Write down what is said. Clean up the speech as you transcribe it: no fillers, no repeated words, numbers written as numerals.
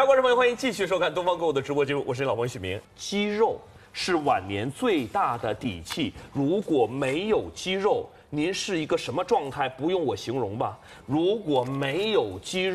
好，观众朋友，欢迎继续收看东方购物的直播节目，我是你老朋友许明。肌肉是晚年最大的底气，如果没有肌肉，您是一个什么状态？不用我形容吧。如果没有肌肉，